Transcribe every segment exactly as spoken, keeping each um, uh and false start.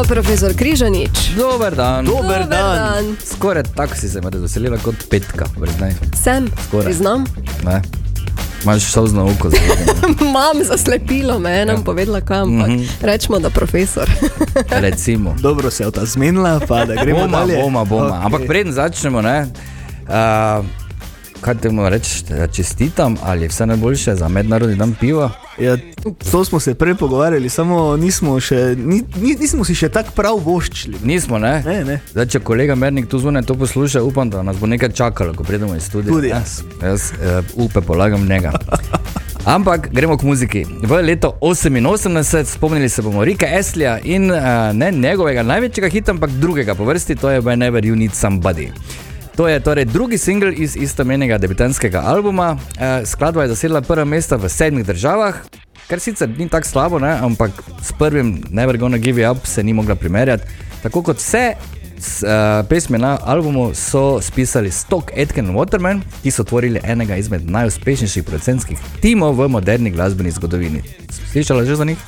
profesor Križanič. Dober dan. Dober dan. dan. Skoraj tako si se me razveselila kot petka, priznaj. Sem, Skoraj. priznam. Ne. Imaš solzno oko. Mam, zaslepilo me, je nam ja. povedala kam, ampak mm-hmm. rečemo, da profesor. Recimo. Dobro se je ta zmenila, pa da gremo boma, dalje. Boma, boma. Okay. Ampak preden začnemo, ne, uh, kaj te mu reči, čestitam, ali vse najboljše za mednarodni dan piva? Ja, to smo se prej pogovarjali, samo nismo, še, ni, nismo si še tak prav voščili. Nismo, ne? Ne, ne. Zdaj, če kolega Mernik tu zunaj to posluša, upam, da nas bo nekaj čakalo, ko pridemo iz studija. Tudi jaz. Jaz uh, upe polagam njega. Ampak gremo k muziki. V leto oseminosemdeset spomnili se bomo Ricka Astleyja in uh, ne njegovega največjega hita, ampak drugega po vrsti, to je Whenever You Need Somebody. To je torej drugi singl iz istoimenega debitanskega albuma. E, skladba je zasedla prva mesta v sedmih državah, kar sicer ni tako slabo, ne? Ampak s prvim Never Gonna Give You Up se ni mogla primerjati. Tako kot vse s, uh, pesmi na albumu so spisali Stock Aitken in Waterman, ki so tvorili enega izmed najuspešnejših producentskih timov v moderni glasbeni zgodovini. Slišala že za njih?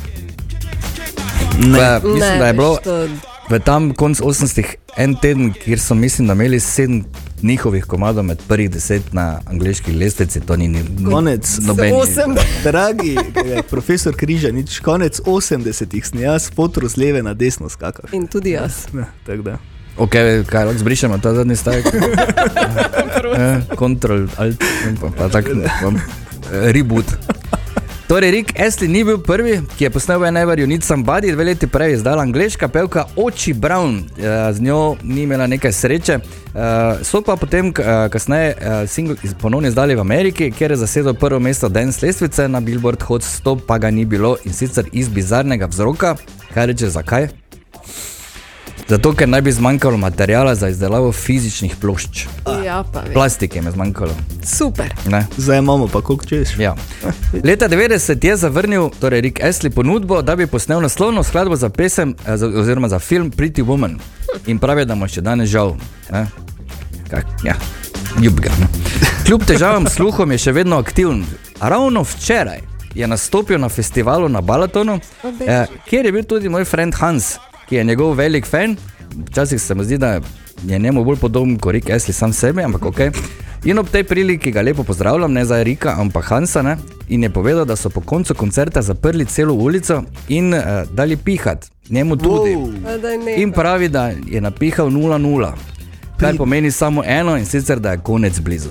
Ne. Pa, mislim, ne, da je bilo... što... V tam konc osemdesetih en teden, kjer so mislim, da imeli sedem njihovih komadov med prvih deset na angleški lestvici, to ni konec nobeni. Dragi profesor Križanič, konec osemdesetih sem jaz potro z leve na desno skakal. In tudi jaz. Ne, tako da. Ok, kaj lahko zbrišemo ta zadnji stavek? Control, alt, pa, pa tak, pa, reboot. Torej, Rick Astley ni bil prvi, ki je posnel Whenever You Need Somebody, dve leti prej izdala angleška pevka Ochi Brown, z njo ni imela nekaj sreče, so pa potem kasneje single ponovno izdali v Ameriki, kjer je zasedel prvo mesto dance lestvice na Billboard Hot sto, pa ga ni bilo in sicer iz bizarnega vzroka. Kaj reče, zakaj? Zato, ker naj bi zmanjkalo materijala za izdelavo fizičnih plošč. Ja, pa vem. Plastike je zmanjkalo. Super. Ne? Zdaj imamo pa koliko češ. Ja. Leta devetdeset je zavrnil torej Rick Astley ponudbo, da bi posnel naslovno skladbo za pesem oziroma za film Pretty Woman. In pravi, da mu še danes žal. Ne? Kak, ja. Ljub ga. Ne? Kljub težavam s sluhom je še vedno aktiven. Ravno včeraj je nastopil na festivalu na Balatonu, eh, kjer je bil tudi moj friend Hans, ki je njegov velik fan. Včasih se mi zdi, da je njemu bolj podoben kot Rick Astley sam sebi, ampak ok. In ob tej priliki ga lepo pozdravljam, ne za Ricka, ampak Hansa, ne? In je povedal, da so po koncu koncerta zaprli celo ulico in uh, dali pihat, njemu tudi. Wow. In pravi, da je napihal nula nula, kar pomeni samo eno in sicer, da je konec blizu.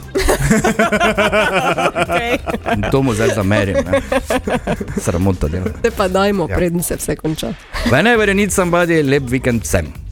Okay. In to mu zdaj zamerim, ne? Sramota dela. Te pa dajmo, Ja. preden se vse konča. Whenever You Need Somebody, lep vikend vsem.